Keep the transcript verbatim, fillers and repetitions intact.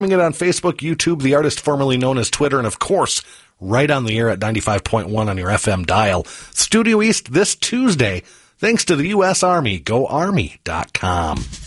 it on Facebook, YouTube, the artist formerly known as Twitter, and of course, right on the air at ninety-five point one on your F M dial. Studio East this Tuesday, thanks to the U S Army. Go Army dot com.